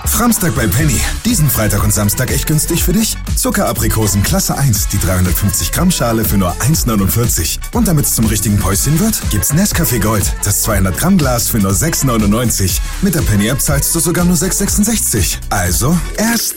Framstag bei Penny. Diesen Freitag und Samstag echt günstig für dich. Zuckeraprikosen Klasse 1, die 350 Gramm Schale für nur 1,49. Und damit es zum richtigen Päuschen wird, gibt's Nescafé Gold, das 200 Gramm Glas für nur 6,99. Mit der Penny App zahlst du sogar nur 6,66. Also, erst